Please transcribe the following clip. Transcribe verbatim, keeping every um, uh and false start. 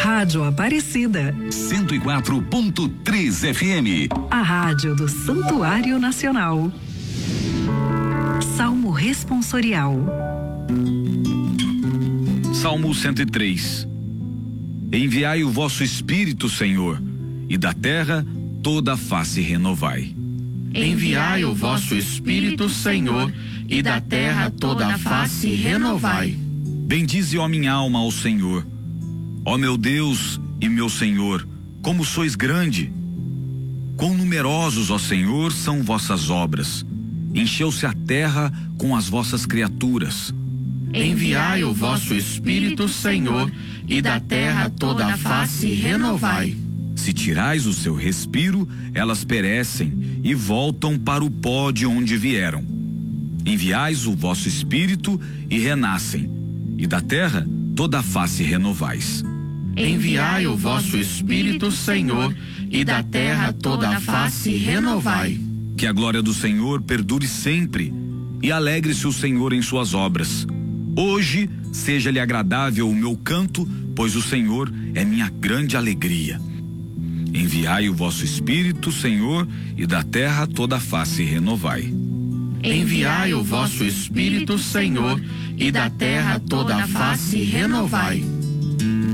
Rádio Aparecida. cento e quatro ponto três F M. A rádio do Santuário Nacional. Salmo responsorial. Salmo cento e três. Enviai o vosso Espírito, Senhor, e da terra toda a face renovai. Enviai o vosso Espírito, Senhor, e da terra toda a face renovai. Bendize, ó minha alma, ao Senhor. Ó meu Deus e meu Senhor, como sois grande! Quão numerosos, ó Senhor, são vossas obras! Encheu-se a terra com as vossas criaturas. Enviai o vosso Espírito, Senhor, e da terra toda a face renovai. Se tirais o seu respiro, elas perecem e voltam para o pó de onde vieram. Enviais o vosso Espírito e renascem, e da terra toda a face renovais. Enviai o vosso Espírito, Senhor, e da terra toda a face renovai. Que a glória do Senhor perdure sempre, e alegre-se o Senhor em suas obras. Hoje seja-lhe agradável o meu canto, pois o Senhor é minha grande alegria. Enviai o vosso Espírito, Senhor, e da terra toda a face renovai. Enviai o vosso Espírito, Senhor, e da terra toda a face renovai.